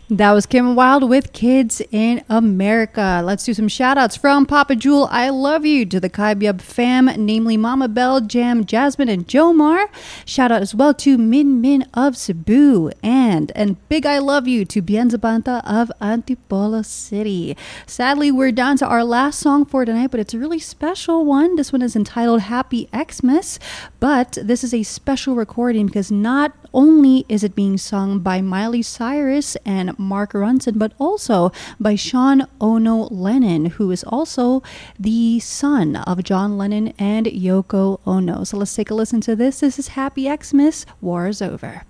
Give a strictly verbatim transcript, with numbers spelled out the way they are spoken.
That was Kim Wilde with Kids in America. Let's do some shout outs from Papa Jewel. I love you to the Kaibyub fam, namely Mama Bell, Jam, Jasmine, and Jomar. Shout out as well to Min Min of Cebu. And and big I love you to Bienzabanta of Antipolo City. Sadly, we're down to our last song for tonight, but it's a really special one. This one is entitled Happy Xmas. But this is a special recording because not only is it being sung by Miley Cyrus and Mark Ronson, but also by Sean Ono Lennon, who is also the son of John Lennon and Yoko Ono. So let's take a listen to this. This is Happy Xmas. War is over.